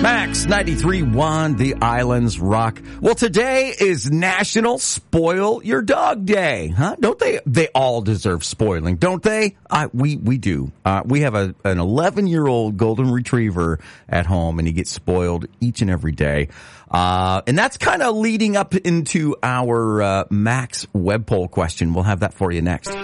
Max 93.1, the Islands Rock. Well, today is National Spoil Your Dog Day, huh? Don't they? They all deserve spoiling, don't they? We do. We have an 11-year-old golden retriever at home, and he gets spoiled each and every day. And that's kind of leading up into our Max web poll question. We'll have that for you next.